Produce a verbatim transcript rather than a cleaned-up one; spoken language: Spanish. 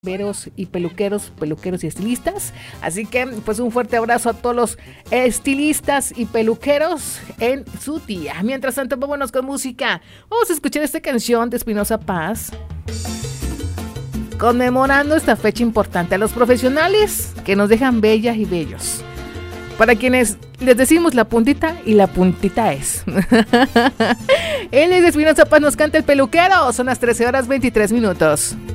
Veros y peluqueros, peluqueros y estilistas. Así que pues un fuerte abrazo a todos los estilistas y peluqueros en su día. Mientras tanto, vámonos con música. Vamos a escuchar esta canción de Espinoza Paz, conmemorando esta fecha importante a los profesionales que nos dejan bellas y bellos. Para quienes les decimos la puntita y la puntita es. Él es de Espinoza Paz, nos canta El Peluquero. Son las trece horas veintitrés minutos.